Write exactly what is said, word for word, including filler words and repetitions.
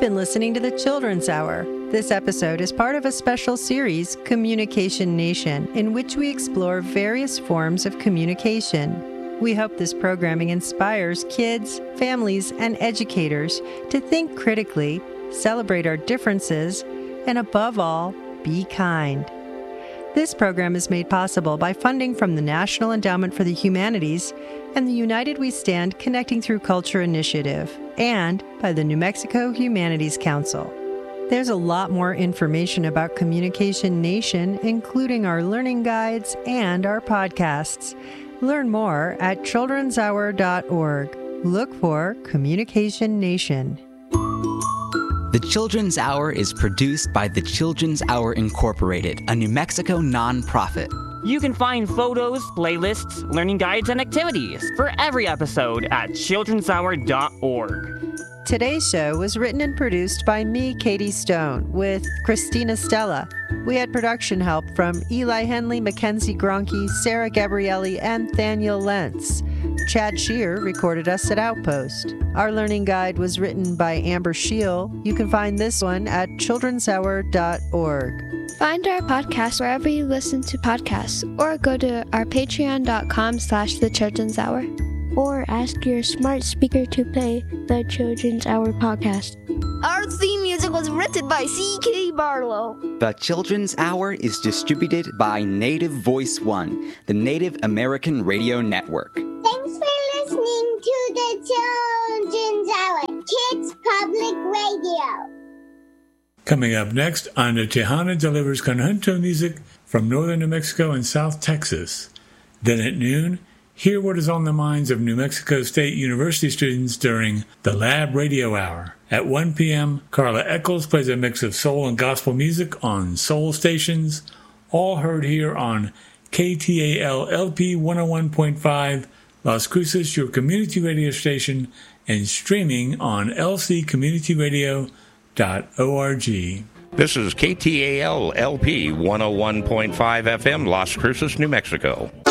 been listening to the Children's Hour. This episode is part of a special series, Communication Nation, in which we explore various forms of communication. We hope this programming inspires kids, families, and educators to think critically, celebrate our differences, and above all, be kind. This program is made possible by funding from the National Endowment for the Humanities and the United We Stand Connecting Through Culture initiative, and by the New Mexico Humanities Council. There's a lot more information about Communication Nation, including our learning guides and our podcasts. Learn more at children's hour dot org. Look for Communication Nation. The Children's Hour is produced by the Children's Hour Incorporated, a New Mexico nonprofit. You can find photos, playlists, learning guides, and activities for every episode at children's hour dot org. Today's show was written and produced by me, Katie Stone, with Christina Stella. We had production help from Eli Henley, Mackenzie Gronke, Sarah Gabrielli, and Thaniel Lentz. Chad Shear recorded us at Outpost. Our learning guide was written by Amber Scheel. You can find this one at children's hour dot org. Find our podcast wherever you listen to podcasts, or go to our patreon dot com slash the Children's Hour. Or ask your smart speaker to play the Children's Hour podcast. Our theme music was written by C K Barlow. The Children's Hour is distributed by Native Voice One, the Native American Radio Network. Thanks for listening to the Children's Hour, Kids Public Radio. Coming up next on the Tejana delivers conjunto music from northern New Mexico and South Texas. Then at noon, hear what is on the minds of New Mexico State University students during the Lab Radio Hour. At one p.m., Carla Eccles plays a mix of soul and gospel music on soul stations, all heard here on K T A L L P one oh one point five, Las Cruces, your community radio station, and streaming on L C community radio dot org. This is K T A L L P one oh one point five F M, Las Cruces, New Mexico.